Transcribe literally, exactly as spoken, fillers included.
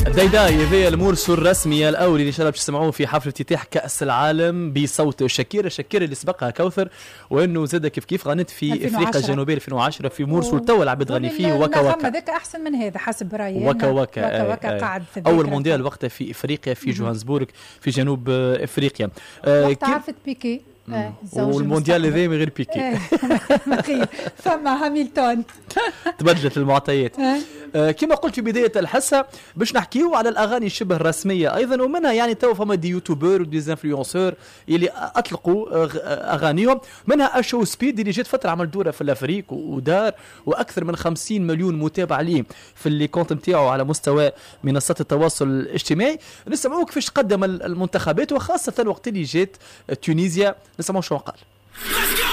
دايداي هذا المرسل الرسمي الاول اللي ان شاء الله باش تسمعوه في حفل افتتاح كاس العالم بصوت شاكيرا شاكيرا اللي سبقها كوثر، وانه زاد كيف كيف غنت في افريقيا الجنوبيه ألفين وعشرة في مرسل تو العبد غني فيه وكا وكا. هذاك احسن من هذا حسب رايي. وكا وكا, وكا, وكا قاعد في اول مونديال وقتها في افريقيا في جوهانسبورغ في جنوب افريقيا. وقت عرفت بيكي آه والمونديال هذا من غير بيكي فما هاميلتون تبدلت المعطيات. آه كما قلت في بداية الحصة باش نحكيو على الأغاني الشبه الرسمية أيضا، ومنها يعني تو فما دي يوتيوبر ودي انفلونسور اللي أطلقوا أغانيهم، منها أشو سبيد اللي جات فترة عمل دورة في الأفريق ودار وأكثر من خمسين مليون متابع ليه في اللي كونت نتاعو على مستوى منصات التواصل الاجتماعي. نسمعوه كيفاش قدم المنتخبات وخاصة وقت اللي جات تونيزيا، نسمعوا شو قال.